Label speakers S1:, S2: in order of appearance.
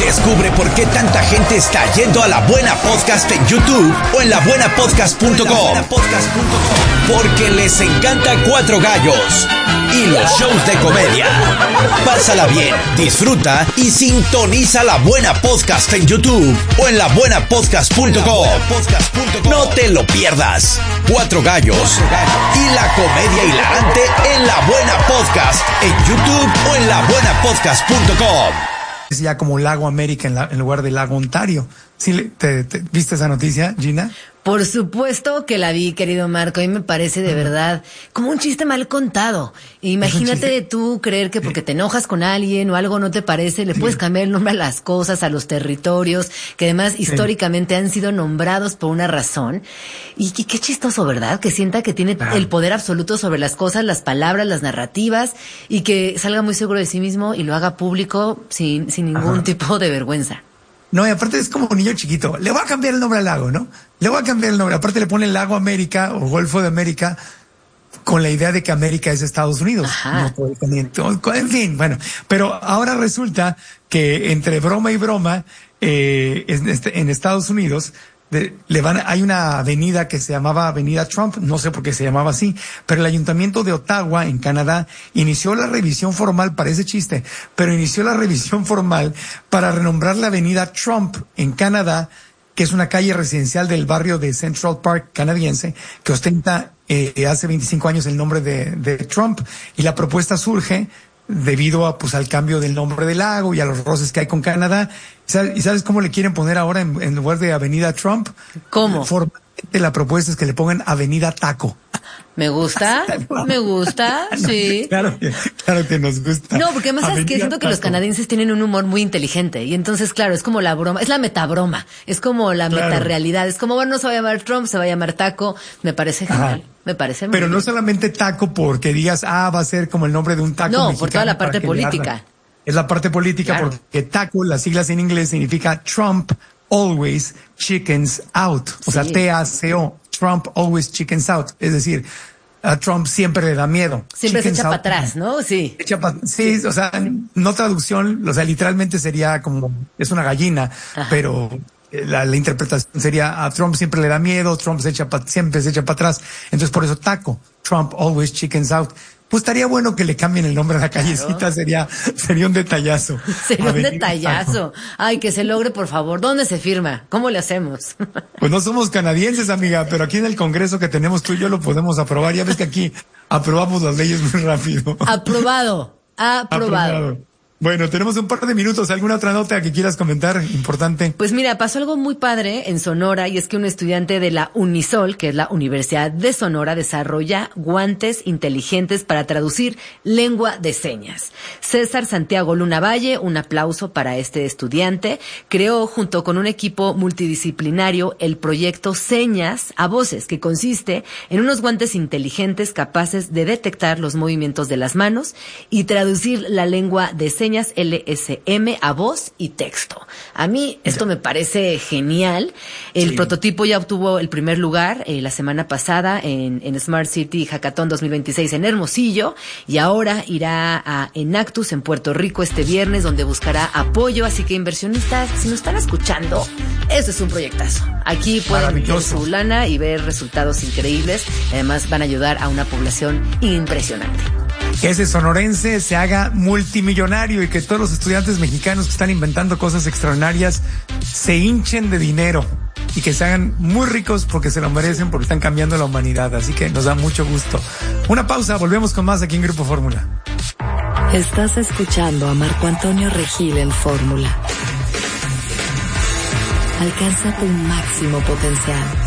S1: Descubre por qué tanta gente está yendo a La Buena Podcast en YouTube o en labuenapodcast.com. Porque les encanta Cuatro Gallos y los shows de comedia. Pásala bien, disfruta y sintoniza La Buena Podcast en YouTube o en labuenapodcast.com. No te lo pierdas. Cuatro Gallos y la comedia hilarante en La Buena Podcast en YouTube o en labuenapodcast.com.
S2: Es ya como Lago América en lugar de Lago Ontario. ¿Sí, te viste esa noticia, Gina?
S3: Por supuesto que la vi, querido Marco. A mí me parece de verdad como un chiste mal contado. Imagínate tú creer que porque te enojas con alguien o algo no te parece, le puedes cambiar el nombre a las cosas, a los territorios, que además históricamente han sido nombrados por una razón. Y qué chistoso, ¿verdad? Que sienta que tiene el poder absoluto sobre las cosas, las palabras, las narrativas, y que salga muy seguro de sí mismo y lo haga público sin ningún tipo de vergüenza.
S2: No, y aparte es como un niño chiquito. Le voy a cambiar el nombre al lago, ¿no? Le voy a cambiar el nombre. Aparte le pone el Lago América o Golfo de América con la idea de que América es Estados Unidos.
S3: Ajá.
S2: No, en fin, bueno. Pero ahora resulta que entre broma y broma, en Estados Unidos, hay una avenida que se llamaba Avenida Trump, no sé por qué se llamaba así, pero el Ayuntamiento de Ottawa, en Canadá, inició la revisión formal, parece chiste, pero inició la revisión formal para renombrar la Avenida Trump en Canadá, que es una calle residencial del barrio de Central Park canadiense, que ostenta hace 25 años el nombre de Trump, y la propuesta surge debido al cambio del nombre del lago y a los roces que hay con Canadá. ¿Y sabes cómo le quieren poner ahora en lugar de Avenida Trump?
S3: ¿Cómo?
S2: Formalmente la propuesta es que le pongan Avenida Taco.
S3: Me gusta, sí.
S2: Claro que nos gusta.
S3: No, porque además es que siento que los canadienses tienen un humor muy inteligente y entonces, claro, es como la broma, es la metabroma, es como la metarealidad, es como, bueno, no se va a llamar Trump, se va a llamar Taco, me parece genial. Me parece muy bien.
S2: No solamente taco porque digas, va a ser como el nombre de un taco mexicano.
S3: No, por toda la parte política.
S2: Es la parte política, claro. Porque taco, las siglas en inglés significa Trump always chickens out. O sea, TACO, Trump always chickens out. Es decir, a Trump siempre le da miedo.
S3: Siempre se echa para atrás, ¿no? Sí.
S2: Sí, o sea, no traducción, o sea, literalmente sería como, es una gallina, pero la interpretación sería a Trump siempre le da miedo, Trump siempre se echa para atrás. Entonces por eso taco, Trump always chickens out. Pues estaría bueno que le cambien el nombre a la callecita, sería un detallazo.
S3: Sería un detallazo. Ay, que se logre, por favor. ¿Dónde se firma? ¿Cómo le hacemos?
S2: Pues no somos canadienses, amiga, pero aquí en el Congreso que tenemos tú y yo lo podemos aprobar. Ya ves que aquí aprobamos las leyes muy rápido.
S3: Aprobado.
S2: Bueno, tenemos un par de minutos. ¿Alguna otra nota que quieras comentar importante?
S3: Pues mira, pasó algo muy padre en Sonora y es que un estudiante de la Unisol, que es la Universidad de Sonora, desarrolla guantes inteligentes para traducir lengua de señas. César Santiago Luna Valle, un aplauso para este estudiante, creó junto con un equipo multidisciplinario el proyecto Señas a Voces, que consiste en unos guantes inteligentes capaces de detectar los movimientos de las manos y traducir la lengua de señas LSM a voz y texto. A mí esto me parece genial. El prototipo ya obtuvo el primer lugar la semana pasada en Smart City Hackathon 2026 en Hermosillo y ahora irá a Enactus en Puerto Rico este viernes, donde buscará apoyo. Así que inversionistas, si nos están escuchando, eso es un proyectazo. Aquí pueden meter su lana y ver resultados increíbles. Además van a ayudar a una población impresionante.
S2: Que ese sonorense se haga multimillonario y que todos los estudiantes mexicanos que están inventando cosas extraordinarias se hinchen de dinero y que se hagan muy ricos porque se lo merecen, porque están cambiando la humanidad. Así que nos da mucho gusto. Una pausa, volvemos con más aquí en Grupo Fórmula.
S4: Estás escuchando a Marco Antonio Regil en Fórmula. Alcanza tu máximo potencial.